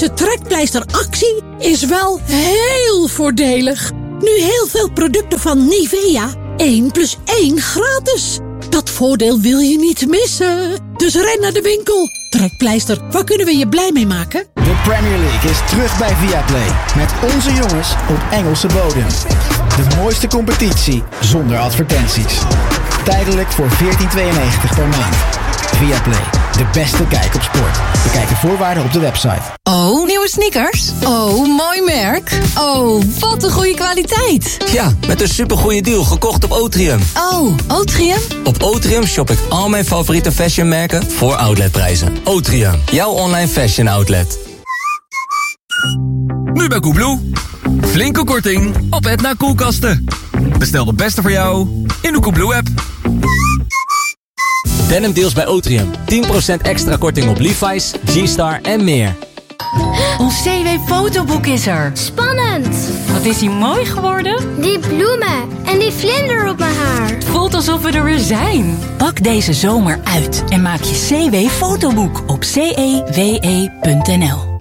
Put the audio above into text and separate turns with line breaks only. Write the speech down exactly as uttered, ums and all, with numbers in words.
Deze trekpleisteractie is wel heel voordelig. Nu heel veel producten van Nivea. één plus één gratis. Dat voordeel wil je niet missen. Dus ren naar de winkel. Trekpleister, waar kunnen we je blij mee maken?
De Premier League is terug bij Viaplay. Met onze jongens op Engelse bodem. De mooiste competitie zonder advertenties. Tijdelijk voor veertien tweeënnegentig per maand. Viaplay, de beste kijk op sport. Bekijk de voorwaarden op de website.
Oh, nieuwe sneakers? Oh, mooi merk. Oh, wat een goede kwaliteit.
Ja, met een supergoeie deal gekocht op Otrium.
Oh, Otrium?
Op Otrium shop ik al mijn favoriete fashionmerken voor outletprijzen. Otrium, jouw online fashion outlet.
Nu bij Koebloe. Flinke korting op Edna koelkasten. Bestel de beste voor jou in de Koebloe-app.
Denim deals bij Otrium. tien procent extra korting op Levi's, G-Star en meer.
Ons C W-fotoboek is er.
Spannend!
Wat is hij mooi geworden?
Die bloemen en die vlinder op mijn haar.
Het voelt alsof we er weer zijn. Pak deze zomer uit en maak je C W-fotoboek op cewe punt n l.